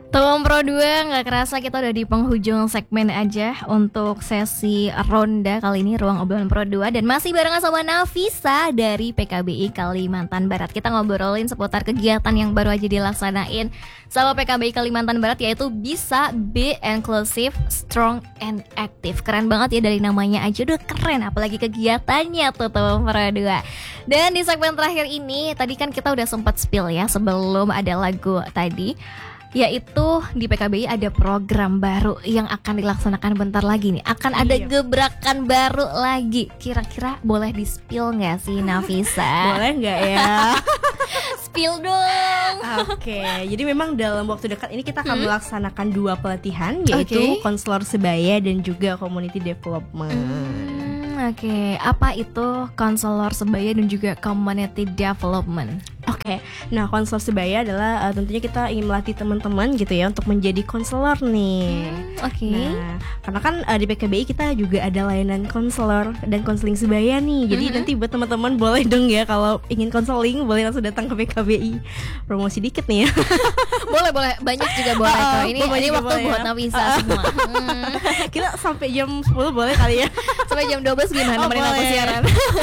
Teman Pro 2, gak kerasa kita udah di penghujung segmen aja untuk sesi ronda kali ini Ruang Obrolan Pro 2. Dan masih barengan sama Nafisa dari PKBI Kalimantan Barat. Kita ngobrolin seputar kegiatan yang baru aja dilaksanain sama PKBI Kalimantan Barat, yaitu Bisa Be Inclusive, Strong and Active. Keren banget ya, dari namanya aja udah keren, apalagi kegiatannya tuh Teman Pro 2. Dan di segmen terakhir ini, tadi kan kita udah sempat spill ya sebelum ada lagu tadi, yaitu di PKBI ada program baru yang akan dilaksanakan bentar lagi nih. Akan ada gebrakan baru lagi. Kira-kira boleh di-spill gak sih Nafisa? Boleh gak ya? Spill dong. Oke, jadi memang dalam waktu dekat ini kita akan melaksanakan 2 pelatihan, yaitu konselor sebaya dan juga community development. Oke, apa itu konselor sebaya dan juga community development? Oke, nah konselor sebaya adalah tentunya kita ingin melatih teman-teman gitu ya untuk menjadi konselor nih. Oke. Nah, karena kan di PKBI kita juga ada layanan konselor dan konseling sebaya nih. Jadi nanti buat teman-teman boleh dong ya kalau ingin konseling boleh langsung datang ke PKBI. Promosi dikit nih ya. Boleh, banyak juga boleh kok. Ini waktu buat Nafisa semua. Kita sampai jam 10 boleh kali ya. Sampai jam 12 gimana nemenin aku siaran.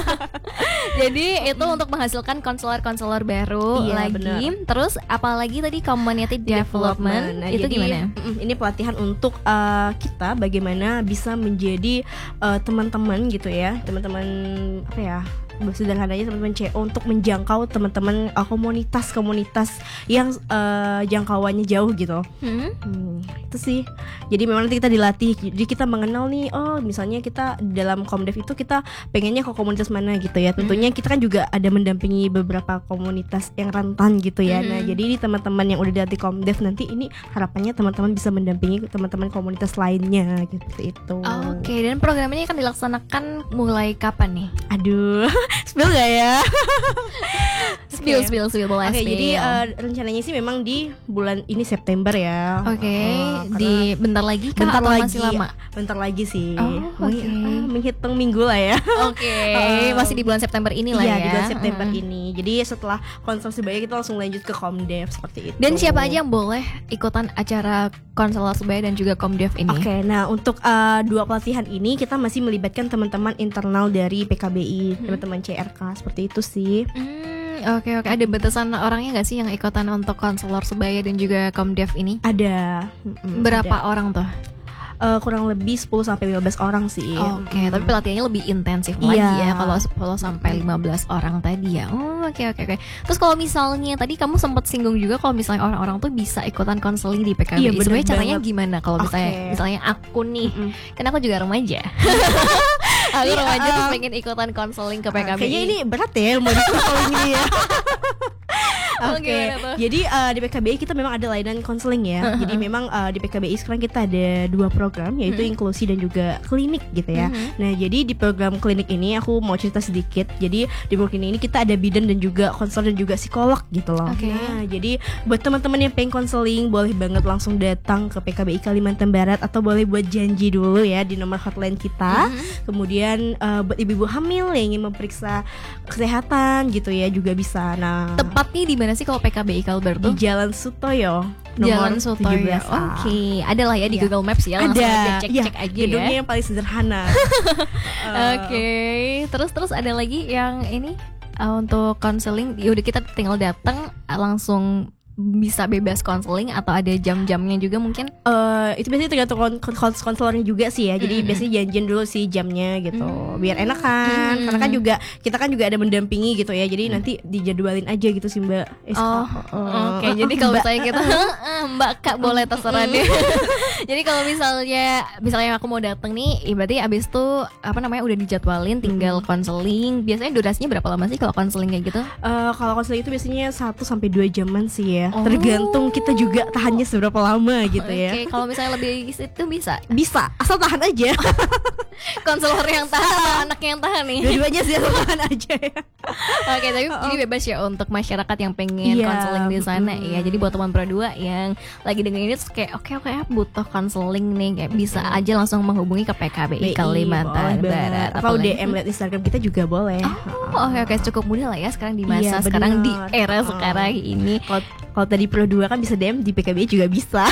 Jadi itu untuk menghasilkan konselor-konselor baru lagi. Bener. Terus apalagi tadi community development. Nah, itu jadi, gimana? Ini pelatihan untuk kita bagaimana bisa menjadi teman-teman gitu ya. Teman-teman apa ya? Sederhananya teman-teman CO untuk menjangkau teman-teman komunitas-komunitas yang jangkauannya jauh gitu. Itu sih. Jadi memang nanti kita dilatih. Jadi kita mengenal nih, oh misalnya kita dalam Komdev itu kita pengennya ke komunitas mana gitu ya. Tentunya kita kan juga ada mendampingi beberapa komunitas yang rentan gitu ya. Nah jadi ini teman-teman yang udah dilatih Komdev nanti ini harapannya teman-teman bisa mendampingi teman-teman komunitas lainnya gitu itu. Oke, dan program ini akan dilaksanakan mulai kapan nih? Aduh, spill gak ya? Spill boleh. Oke, jadi rencananya sih memang di bulan ini September ya. Oke, di bentar lagi kah atau masih lama? Bentar lagi sih. Menghitung minggu lah ya. Oke, masih di bulan September ini lah ya. Iya, di bulan September ini. Jadi setelah konselor sebaya kita langsung lanjut ke Komdev seperti itu. Dan siapa aja yang boleh ikutan acara konselor sebaya dan juga Komdev ini? Oke, nah untuk 2 pelatihan ini kita masih melibatkan teman-teman internal dari PKBI, teman-teman CRK seperti itu sih. Oke, ada batasan orangnya nggak sih yang ikutan untuk konselor sebaya dan juga Komdev ini? Ada. Berapa orang tuh? Kurang lebih 10-15 orang sih. Oke, tapi pelatihannya lebih intensif lagi ya kalau 10-15 orang tadi ya. Oke. Terus kalau misalnya tadi kamu sempat singgung juga kalau misalnya orang-orang tuh bisa ikutan konseling di PKBI. Sebenarnya caranya gimana kalau misalnya aku nih, kan aku juga remaja. Aku remaja tuh pengen ikutan konseling ke PKBI. Kayaknya ini berat ya mau konseling ini ya. Oke. Jadi di PKBI kita memang ada layanan konseling ya. Jadi memang di PKBI sekarang kita ada 2 program yaitu inklusi dan juga klinik gitu ya. Nah, jadi di program klinik ini aku mau cerita sedikit. Jadi di program ini kita ada bidan dan juga konselor dan juga psikolog gitu loh. Nah, jadi buat teman-teman yang pengen konseling boleh banget langsung datang ke PKBI Kalimantan Barat atau boleh buat janji dulu ya di nomor hotline kita. Kemudian buat ibu-ibu hamil yang ingin memeriksa kesehatan gitu ya juga bisa. Nah, tepatnya di mana sih kalau PKBI Kalbar tuh? Di Jalan Sutoyo. Jalan Sutoyo. Oke, ada lah ya di Google Maps ya. Ada. Cek aja gedungnya yang paling sederhana. Oke. Terus ada lagi yang ini untuk konseling. Yaudah kita tinggal datang langsung bisa bebas konseling atau ada jam-jamnya juga mungkin? Itu biasanya tergantung konselornya juga sih ya. Jadi biasanya janjian dulu sih jamnya gitu, biar enak kan. Karena kan juga kita kan juga ada mendampingi gitu ya. Jadi nanti dijadwalin aja gitu sih Mbak. Oke. Jadi kalau misalnya kita Mbak Kak boleh terserah deh. Jadi kalau misalnya aku mau datang nih, berarti abis itu udah dijadwalin tinggal konseling. Biasanya durasinya berapa lama sih kalau konseling kayak gitu? Kalau konseling itu biasanya 1-2 jaman sih ya. Tergantung kita juga tahannya seberapa lama gitu ya. Oke, kalau misalnya lebih itu bisa? Bisa, asal tahan aja. Konselor yang tahan atau anaknya yang tahan nih? Dua-duanya sih tahan aja ya. Oke, tapi jadi bebas ya untuk masyarakat yang pengen konseling di sana ya. Jadi buat teman Pro 2 yang lagi dengerin ini terus kayak oke butuh butuh konseling nih, kayak bisa aja langsung menghubungi ke PKBI Kalimantan Barat. Atau DM lihat Instagram kita juga boleh. Oke, cukup mudah lah ya sekarang di masa Iya, sekarang, di bener. era sekarang ini. Kalau tadi Pro 2 kan bisa DM, di PKBI juga bisa.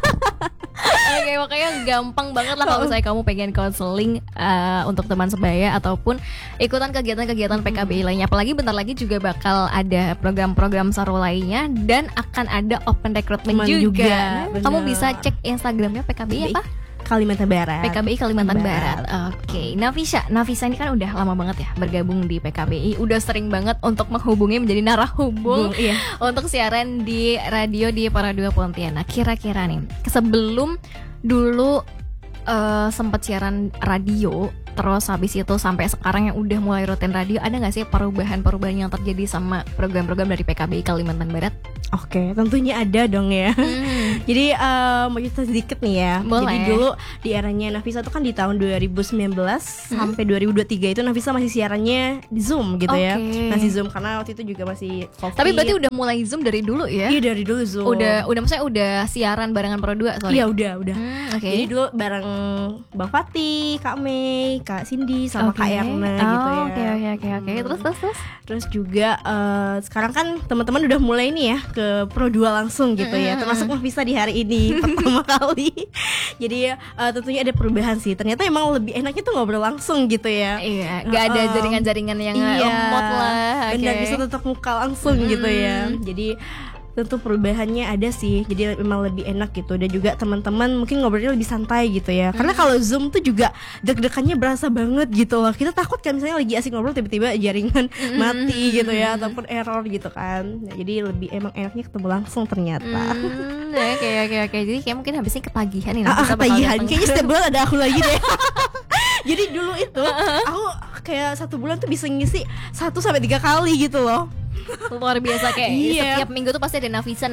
Oke, makanya gampang banget lah kalau misalnya kamu pengen konseling untuk teman sebaya ataupun ikutan kegiatan-kegiatan PKBI lainnya. Apalagi bentar lagi juga bakal ada program-program seru lainnya dan akan ada open recruitment juga. Bener. Kamu bisa cek Instagramnya PKBI apa? Kalimantan Barat. PKBI Kalimantan Barat. Oke, Nafisa ini kan udah lama banget ya bergabung di PKBI. Udah sering banget untuk menghubungi menjadi narahubung Iya. untuk siaran di radio di Para 2 Pontianak. Kira-kira nih, sebelum dulu sempat siaran radio, terus habis itu sampai sekarang yang udah mulai rutin radio, ada nggak sih perubahan-perubahan yang terjadi sama program-program dari PKBI Kalimantan Barat? Oke, tentunya ada dong ya. Jadi mau cerita sedikit nih ya. Boleh. Jadi dulu di eranya Nafisa tuh kan di tahun 2019 sampai 2023 itu Nafisa masih siarannya di Zoom gitu ya. Masih Zoom karena waktu itu juga masih COVID. Tapi berarti udah mulai Zoom dari dulu ya? Iya, dari dulu Zoom. Udah maksudnya udah siaran barengan Pro 2, sorry. Iya, udah. Oke. Jadi dulu bareng Bang Fatih, Kak Mei, Kak Cindy sama Kak Erna gitu ya. Oke. Terus. Terus juga sekarang kan teman-teman udah mulai nih ya ke Pro 2 langsung gitu ya. Termasuk Nafisa di hari ini pertama kali. Jadi tentunya ada perubahan sih. Ternyata emang lebih enaknya tuh ngobrol langsung gitu ya. Iya, nggak ada jaringan-jaringan yang lemot lah. Dan bisa tetap muka langsung gitu ya. Jadi tentu perubahannya ada sih, jadi memang lebih enak gitu. Dan juga teman-teman mungkin ngobrolnya lebih santai gitu ya. Karena kalau Zoom tuh juga deg-degannya berasa banget gitu loh. Kita takut kan misalnya lagi asik ngobrol tiba-tiba jaringan mati gitu ya, ataupun error gitu kan. Nah, jadi lebih emang enaknya ketemu langsung ternyata. Oke. Jadi kayak mungkin habisnya ketagihan nih. Ketagihan, kayaknya setiap bulan ada aku lagi deh. Jadi dulu itu aku kayak 1 bulan tuh bisa ngisi 1-3 kali gitu loh. Luar biasa, kayak setiap minggu tuh pasti ada Nafisa.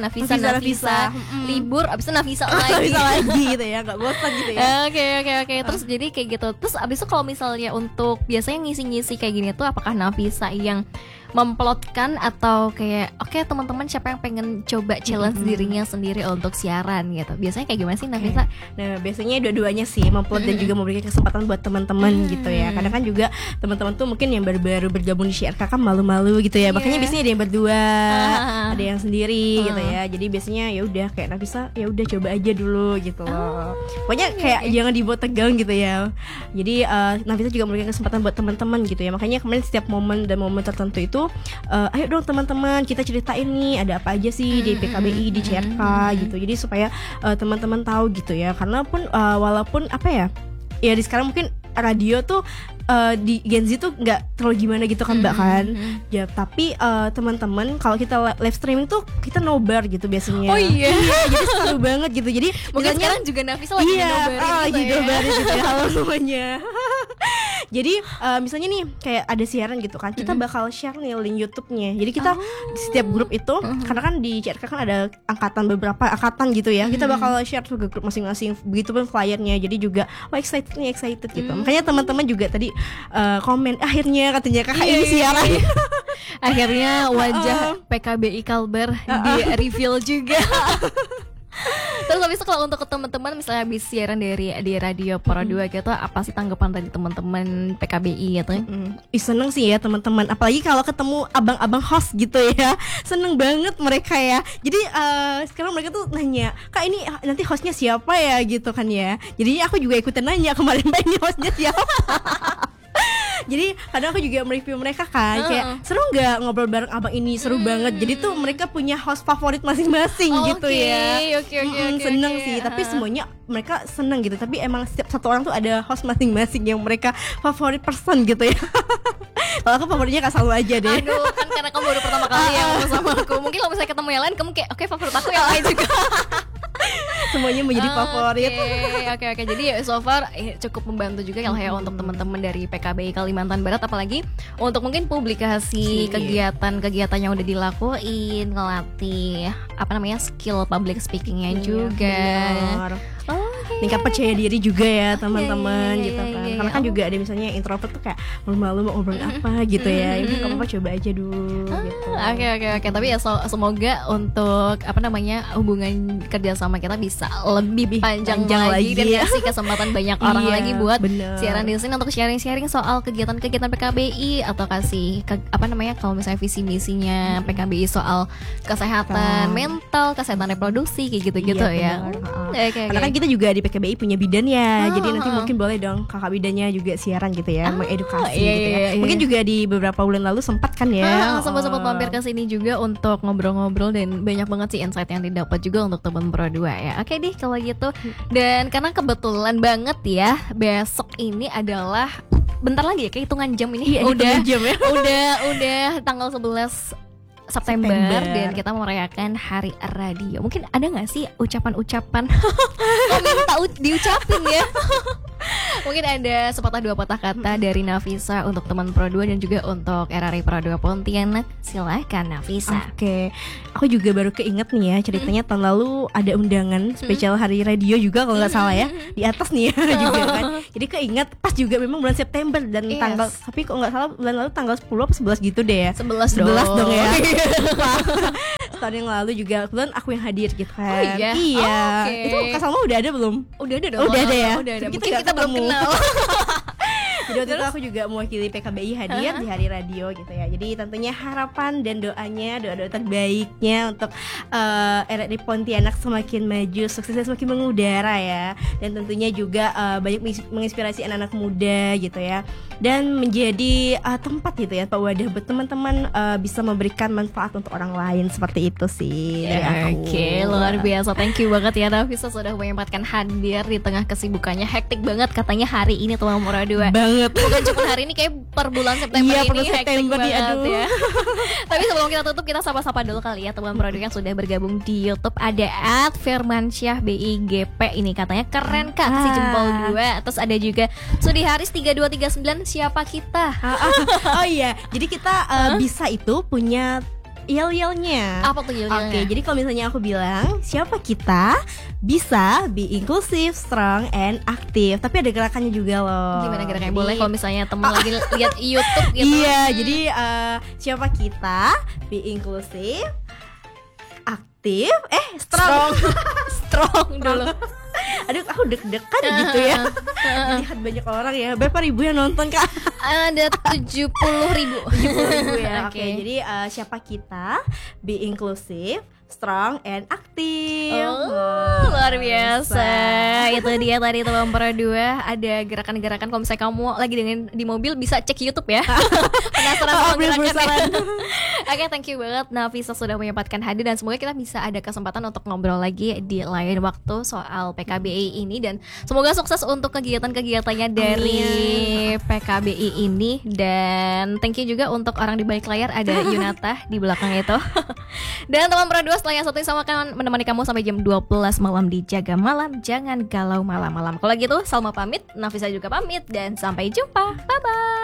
Libur abis itu Nafisa lagi gitu ya, nggak bosan gitu ya. Oke. Terus jadi kayak gitu. Terus abis itu kalau misalnya untuk biasanya ngisi-ngisi kayak gini tuh, apakah Nafisa yang memplotkan atau kayak oke, teman-teman siapa yang pengen coba challenge dirinya sendiri untuk siaran gitu? Biasanya kayak gimana sih Nafisa? Nah, biasanya dua-duanya sih, memplot dan juga memberikan kesempatan buat teman-teman gitu ya. Kadang kan juga teman-teman tuh mungkin yang baru-baru bergabung di CRK kan malu-malu gitu ya. Makanya biasanya ada yang berdua, ada yang sendiri gitu ya. Jadi biasanya ya udah kayak Nafisa, ya udah coba aja dulu gitu loh. Pokoknya kayak jangan dibuat tegang gitu ya. Jadi Nafisa juga memberikan kesempatan buat teman-teman gitu ya. Makanya kemarin setiap momen dan momen tertentu itu ayo dong teman-teman, kita ceritain nih ada apa aja sih di PKBI, di CRK gitu. Jadi supaya teman-teman tahu gitu ya. Karena pun walaupun apa ya di sekarang mungkin radio tuh di Gen Z tuh nggak terlalu gimana gitu kan Mbak kan. Ya tapi teman-teman kalau kita live streaming tuh kita nobar gitu biasanya. Oh iya. Jadi seru banget gitu. Jadi mungkin sekarang juga Nafisa lagi nobarin lagi gitu nobarin gitu ya. Halo semuanya. Jadi misalnya nih kayak ada siaran gitu kan, kita bakal share nih link YouTube-nya. Jadi kita di setiap grup itu, karena kan di CRK kan ada beberapa angkatan gitu ya. Kita bakal share ke grup masing-masing. Begitupun flyernya. Jadi juga excited gitu. Makanya teman-teman juga tadi komen akhirnya katanya kakak ini siaran. Akhirnya wajah PKBI Kalbar di reveal juga. Terus habis itu kalau untuk teman-teman misalnya habis siaran di radio Pro 2 gitu, apa sih tanggapan dari teman-teman PKBI gitu? Seneng sih ya teman-teman, apalagi kalau ketemu abang-abang host gitu ya. Seneng banget mereka ya. Jadi sekarang mereka tuh nanya, "Kak, ini nanti hostnya siapa ya?" gitu kan ya. Jadinya aku juga ikutan nanya kemarin, "Mbak, ini hostnya siapa?" Jadi kadang aku juga mereview mereka kan, kayak seru nggak ngobrol bareng abang ini, seru banget. Jadi tuh mereka punya host favorit masing-masing gitu ya. Seneng sih, tapi semuanya mereka seneng gitu. Tapi emang setiap satu orang tuh ada host masing-masing yang mereka favorit person gitu ya. Kalau aku favoritnya Kak Salwa aja deh. Aduh, kan karena kamu baru pertama kali ya ngomong sama aku. Mungkin kalau misalnya ketemu yang lain, kamu kayak oke, favorit aku yang lain juga. Semuanya menjadi favorit. Oke. Jadi so far cukup membantu juga ya untuk teman-teman dari PKBI Kalimantan Barat, apalagi untuk mungkin publikasi kegiatan-kegiatan yang udah dilakuin, ngelatih skill public speakingnya juga. tingkat percaya diri juga ya teman-teman iya, gitu iya, kan. iya, Karena iya. kan juga ada misalnya yang introvert tuh kayak malu-malu mau ngobrol apa gitu ya. Ini nggak apa-apa, coba aja dulu gitu. Oke. Tapi ya semoga untuk apa namanya hubungan kerjasama kita bisa lebih panjang lagi dan kasih kesempatan banyak orang Iya, lagi buat bener. siaran di sini untuk sharing-sharing soal kegiatan-kegiatan PKBI atau kasih apa namanya kalau misalnya visi misinya PKBI soal kesehatan mental, kesehatan reproduksi kayak gitu-gitu Iya, ya. benar. Oke. Karena kan kita juga di PKBI punya bidan ya, jadi nanti mungkin boleh dong kakak bidannya juga siaran gitu ya, mengedukasi iya, gitu ya. iya, iya. Mungkin juga di beberapa bulan lalu sempat kan ya. Sempat mampir ke sini juga untuk ngobrol-ngobrol dan banyak banget sih insight yang didapat juga untuk teman Pro 2 ya. Oke deh kalau gitu. Dan karena kebetulan banget ya besok ini adalah bentar lagi ya kayak hitungan jam ini Iya, udah hitungan jam ya. udah tanggal 11 September dan kita mau merayakan Hari Radio. Mungkin ada nggak sih ucapan-ucapan? Kok minta diucapin ya? Mungkin ada sepatah dua patah kata dari Nafisa untuk teman Pro 2 dan juga untuk RRI Pro 2 Pontianak. Silahkan Nafisa. Oke, aku juga baru keinget nih ya ceritanya tahun lalu ada undangan spesial Hari Radio juga kalau nggak salah ya, di atas nih ya juga kan. Jadi keinget pas juga memang bulan September dan Yes. tanggal, tapi kok nggak salah bulan lalu tanggal 10 apa 11 gitu deh ya. 11 dong ya. Setahun yang lalu juga kebetulan aku yang hadir gitu kan. iya? Iya. Oke. Itu Kak Salma udah ada belum? Udah ada dong. Udah ada ya? Udah ada. Tapi Mungkin nggak kita belum ketemu. kenal. Jadi waktu itu aku juga mewakili PKBI hadir di Hari Radio gitu ya. Jadi tentunya harapan dan doa-doa terbaiknya untuk RRI Pontianak semakin maju, suksesnya semakin mengudara ya. Dan tentunya juga banyak menginspirasi anak-anak muda gitu ya. Dan menjadi tempat gitu ya, wadah buat teman-teman bisa memberikan manfaat untuk orang lain, seperti itu sih dari aku. Oke, luar biasa. Thank you banget ya Nafisa sudah menyempatkan hadir di tengah kesibukannya. Hektik banget katanya hari ini teman Pro 2. Banget. Bukan cuma hari ini, kayak per bulan September Iya, per ini bulan hektik September nih, banget aduh. ya. Tapi sebelum kita tutup, kita sapa-sapa dulu kali ya teman Pro 2 yang sudah bergabung di YouTube. Ada @Firmansyah BIGP ini katanya keren Kak, kasih jempol 2. Terus ada juga Sudi Haris 3239, siapa kita? Oh iya, jadi kita bisa itu punya yel-yelnya. Apa tuh yel-yelnya? Oke, jadi kalau misalnya aku bilang siapa kita bisa be inclusive, strong, and active. Tapi ada gerakannya juga loh. Gimana gerakannya? Jadi- Boleh kalau misalnya temen lagi lihat YouTube gitu. Iya, jadi siapa kita be inclusive, aktif, strong. Strong dulu. Aduh, aku deg-degan gitu ya. Lihat banyak orang ya. Berapa ribu yang nonton Kak? Ada 70.000. 70.000 ya. Oke. Oke, jadi siapa kita be inclusive, strong, and active. Oh, luar biasa. Itu dia tadi teman Pro 2. Ada gerakan-gerakan kalau misalnya kamu lagi di mobil bisa cek YouTube ya. Penasaran sama gerakannya. Oke, thank you banget Nafisa sudah menyempatkan hadir dan semoga kita bisa ada kesempatan untuk ngobrol lagi di lain waktu soal PKBI ini dan semoga sukses untuk kegiatan-kegiatannya dari PKBI ini dan thank you juga untuk orang di balik layar ada Yunata di belakang itu. Dan teman Pro 2 setelah yang satu sama akan menemani kamu sampai jam 12 malam di Jaga Malam. Jangan galau malam-malam. Kalau gitu Salma pamit, Nafisa juga pamit dan sampai jumpa. Bye bye.